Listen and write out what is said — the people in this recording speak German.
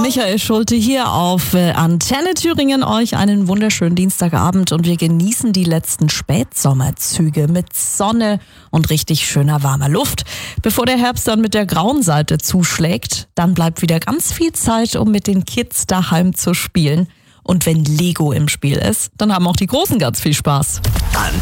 Michael Schulte hier auf Antenne Thüringen. Euch einen wunderschönen Dienstagabend und wir genießen die letzten Spätsommerzüge mit Sonne und richtig schöner warmer Luft. Bevor der Herbst dann mit der grauen Seite zuschlägt, dann bleibt wieder ganz viel Zeit, um mit den Kids daheim zu spielen. Und wenn Lego im Spiel ist, dann haben auch die Großen ganz viel Spaß.